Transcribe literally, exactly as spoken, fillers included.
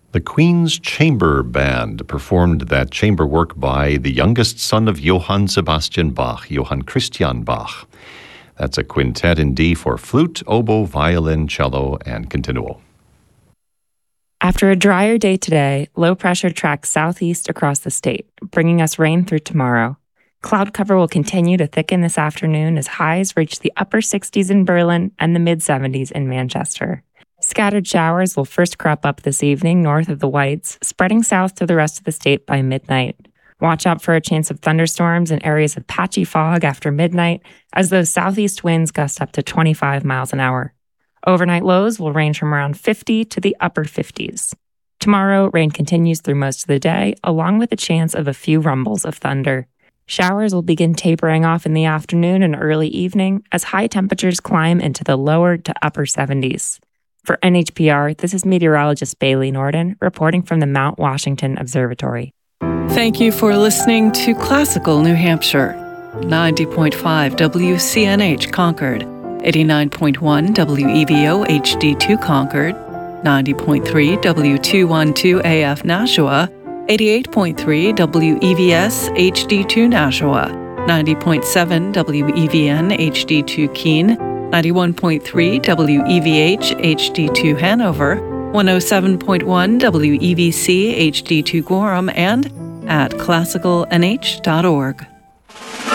The Queen's Chamber Band performed that chamber work by the youngest son of Johann Sebastian Bach, Johann Christian Bach. That's a quintet in D for flute, oboe, violin, cello, and continuo. After a drier day today, low pressure tracks southeast across the state, bringing us rain through tomorrow. Cloud cover will continue to thicken this afternoon as highs reach the upper sixties in Berlin and the mid-seventies in Manchester. Scattered showers will first crop up this evening north of the Whites, spreading south to the rest of the state by midnight. Watch out for a chance of thunderstorms and areas of patchy fog after midnight as those southeast winds gust up to twenty-five miles an hour. Overnight lows will range from around fifty to the upper fifties. Tomorrow, rain continues through most of the day, along with a chance of a few rumbles of thunder. Showers will begin tapering off in the afternoon and early evening as high temperatures climb into the lower to upper seventies. For N H P R, this is meteorologist Bailey Norden reporting from the Mount Washington Observatory. Thank you for listening to Classical New Hampshire. ninety point five W C N H Concord, eighty-nine point one W E V O H D two Concord, ninety point three W two twelve A F Nashua, eighty-eight point three W E V S H D two Nashua, ninety point seven W E V N H D two Keene, ninety-one point three W E V H H D two Hanover, one oh seven point one W E V C H D two Gorham, and at classical N H dot org.